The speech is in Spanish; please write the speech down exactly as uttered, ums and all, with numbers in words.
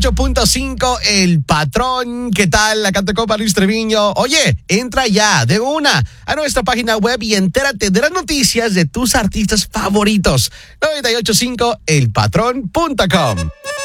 ocho punto cinco, El Patrón. ¿Qué tal? La canta Copa Luis Treviño. Oye, entra ya de una a nuestra página web y entérate de las noticias de tus artistas favoritos. noventa y ocho punto cinco el patrón punto com.